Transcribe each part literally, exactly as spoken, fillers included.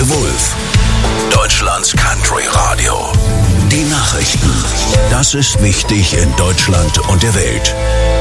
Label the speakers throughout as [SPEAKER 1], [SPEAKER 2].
[SPEAKER 1] The Wolf, Deutschlands Country Radio. Die Nachrichten. Das ist wichtig in Deutschland und der Welt.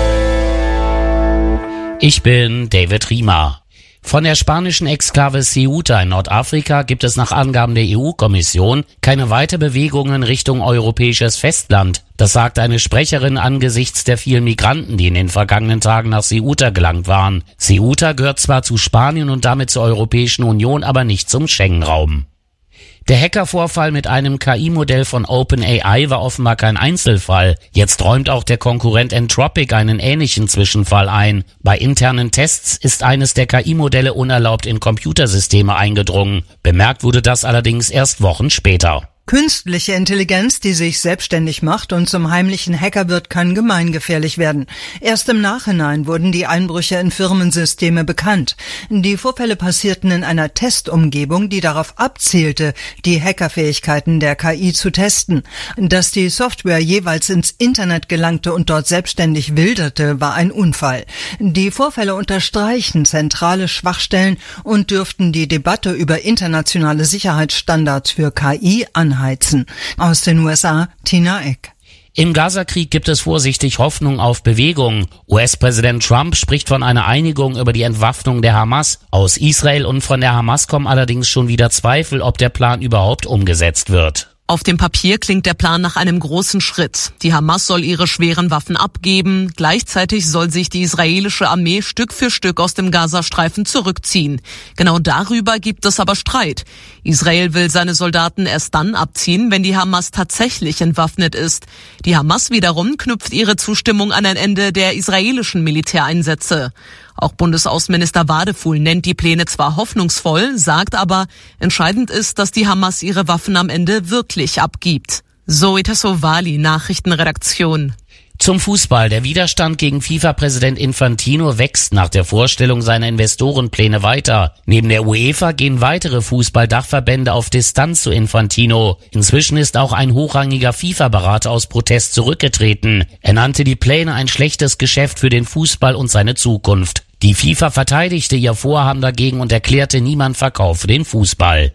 [SPEAKER 2] Ich bin David Riemer. Von der spanischen Exklave Ceuta in Nordafrika gibt es nach Angaben der E U-Kommission keine Weiterbewegungen Richtung europäisches Festland. Das sagt eine Sprecherin angesichts der vielen Migranten, die in den vergangenen Tagen nach Ceuta gelangt waren. Ceuta gehört zwar zu Spanien und damit zur Europäischen Union, aber nicht zum Schengen-Raum. Der Hackervorfall mit einem K I-Modell von OpenAI war offenbar kein Einzelfall. Jetzt räumt auch der Konkurrent Anthropic einen ähnlichen Zwischenfall ein. Bei internen Tests ist eines der K I-Modelle unerlaubt in Computersysteme eingedrungen. Bemerkt wurde das allerdings erst Wochen später.
[SPEAKER 3] Künstliche Intelligenz, die sich selbstständig macht und zum heimlichen Hacker wird, kann gemeingefährlich werden. Erst im Nachhinein wurden die Einbrüche in Firmensysteme bekannt. Die Vorfälle passierten in einer Testumgebung, die darauf abzielte, die Hackerfähigkeiten der K I zu testen. Dass die Software jeweils ins Internet gelangte und dort selbstständig wilderte, war ein Unfall. Die Vorfälle unterstreichen zentrale Schwachstellen und dürften die Debatte über internationale Sicherheitsstandards für K I anheizen. Aus den U S A, Tina Eck.
[SPEAKER 2] Im Gazakrieg gibt es vorsichtig Hoffnung auf Bewegung. U S-Präsident Trump spricht von einer Einigung über die Entwaffnung der Hamas. Aus Israel und von der Hamas kommen allerdings schon wieder Zweifel, ob der Plan überhaupt umgesetzt wird.
[SPEAKER 4] Auf dem Papier klingt der Plan nach einem großen Schritt. Die Hamas soll ihre schweren Waffen abgeben. Gleichzeitig soll sich die israelische Armee Stück für Stück aus dem Gazastreifen zurückziehen. Genau darüber gibt es aber Streit. Israel will seine Soldaten erst dann abziehen, wenn die Hamas tatsächlich entwaffnet ist. Die Hamas wiederum knüpft ihre Zustimmung an ein Ende der israelischen Militäreinsätze. Auch Bundesaußenminister Wadefuhl nennt die Pläne zwar hoffnungsvoll, sagt aber, entscheidend ist, dass die Hamas ihre Waffen am Ende wirklich abgibt. Zoe Tassovali, Nachrichtenredaktion.
[SPEAKER 2] Zum Fußball. Der Widerstand gegen FIFA-Präsident Infantino wächst nach der Vorstellung seiner Investorenpläne weiter. Neben der UEFA gehen weitere Fußballdachverbände auf Distanz zu Infantino. Inzwischen ist auch ein hochrangiger FIFA-Berater aus Protest zurückgetreten. Er nannte die Pläne ein schlechtes Geschäft für den Fußball und seine Zukunft. Die FIFA verteidigte ihr Vorhaben dagegen und erklärte, niemand verkaufe den Fußball.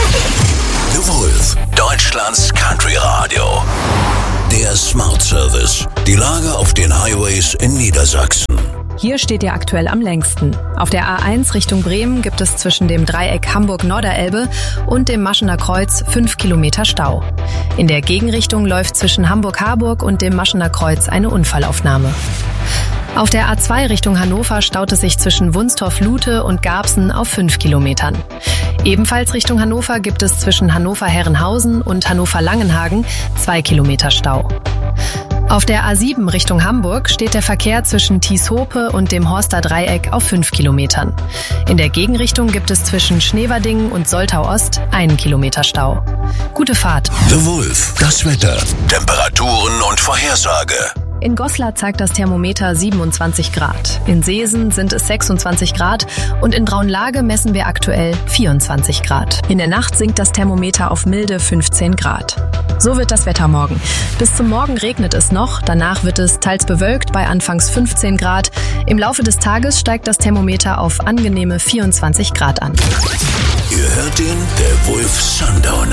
[SPEAKER 1] The Wolf, Deutschlands Country Radio. Der Smart Service. Die Lage auf den Highways in Niedersachsen.
[SPEAKER 5] Hier steht ihr aktuell am längsten. Auf der A eins Richtung Bremen gibt es zwischen dem Dreieck Hamburg-Norderelbe und dem Maschener Kreuz fünf Kilometer Stau. In der Gegenrichtung läuft zwischen Hamburg-Harburg und dem Maschener Kreuz eine Unfallaufnahme. Auf der A zwei Richtung Hannover staut es sich zwischen Wunstorf-Lute und Garbsen auf fünf Kilometern. Ebenfalls Richtung Hannover gibt es zwischen Hannover-Herrenhausen und Hannover-Langenhagen zwei Kilometer Stau. Auf der A sieben Richtung Hamburg steht der Verkehr zwischen Thieshope und dem Horster Dreieck auf fünf Kilometern. In der Gegenrichtung gibt es zwischen Schneverdingen und Soltau-Ost einen Kilometer Stau. Gute Fahrt.
[SPEAKER 1] The Wolf, das Wetter, Temperaturen und Vorhersage.
[SPEAKER 5] In Goslar zeigt das Thermometer siebenundzwanzig Grad. In Seesen sind es sechsundzwanzig Grad und in Braunlage messen wir aktuell vierundzwanzig Grad. In der Nacht sinkt das Thermometer auf milde fünfzehn Grad. So wird das Wetter morgen. Bis zum Morgen regnet es noch, danach wird es teils bewölkt bei anfangs fünfzehn Grad. Im Laufe des Tages steigt das Thermometer auf angenehme vierundzwanzig Grad an.
[SPEAKER 1] Ihr hört ihn, der Wolf Sundowner.